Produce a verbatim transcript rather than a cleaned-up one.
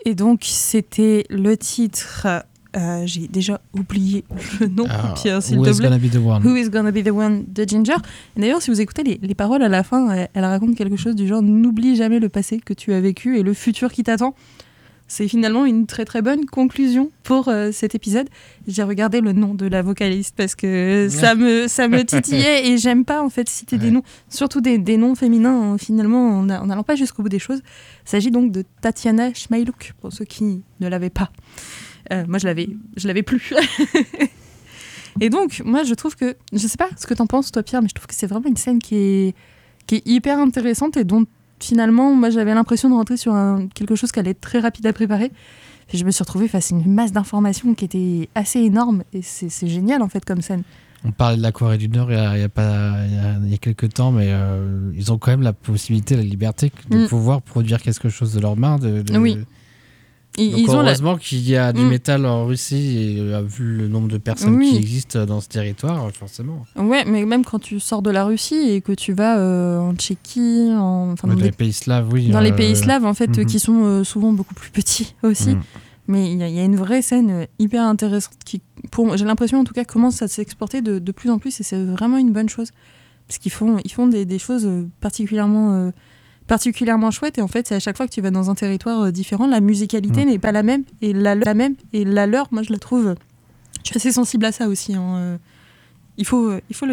Et donc, c'était le titre... Euh, j'ai déjà oublié le nom, ah, Pierre, s'il Who te is plaît. gonna be the one? Who is gonna be the one de Ginger. Et d'ailleurs, si vous écoutez les, les paroles à la fin, elle, elle raconte quelque chose du genre « N'oublie jamais le passé que tu as vécu et le futur qui t'attend ». C'est finalement une très très bonne conclusion pour euh, cet épisode. J'ai regardé le nom de la vocaliste parce que ça me, ça me titillait et j'aime pas en fait citer ouais. des noms, surtout des, des noms féminins, hein, finalement, en n'allant pas jusqu'au bout des choses. Il s'agit donc de Tatiana Shmailuk, pour ceux qui ne l'avaient pas. Euh, moi, je l'avais, je l'avais plus. Et donc, moi, je trouve que... Je sais pas ce que t'en penses, toi, Pierre, mais je trouve que c'est vraiment une scène qui est, qui est hyper intéressante et dont, finalement, moi, j'avais l'impression de rentrer sur un, quelque chose qui allait être très rapide à préparer. Et je me suis retrouvée face à une masse d'informations qui était assez énorme. Et c'est, c'est génial, en fait, comme scène. On parlait de la Corée du Nord il y a, il y a, pas, il y a, il y a quelques temps, mais euh, ils ont quand même la possibilité, la liberté de mm. pouvoir produire quelque chose de leurs mains. De, de... Oui. Ils, Donc ils heureusement ont la... qu'il y a du mmh. métal en Russie et euh, vu le nombre de personnes oui. qui existent dans ce territoire, forcément. Ouais, mais même quand tu sors de la Russie et que tu vas euh, en Tchéquie, en... Enfin, ouais, dans, dans les pays slaves, oui. Dans euh... les pays slaves, en fait, mmh. qui sont euh, souvent beaucoup plus petits aussi. Mmh. Mais il y, y a une vraie scène hyper intéressante qui, pour, j'ai l'impression en tout cas, commence à s'exporter de, de plus en plus et c'est vraiment une bonne chose. Parce qu'ils font, ils font des, des choses particulièrement... Euh, particulièrement chouette et en fait c'est à chaque fois que tu vas dans un territoire euh, différent, la musicalité mmh. n'est pas la même et la, la même et la leur, moi je la trouve, je suis assez sensible à ça aussi, hein. euh, il faut, euh, il faut le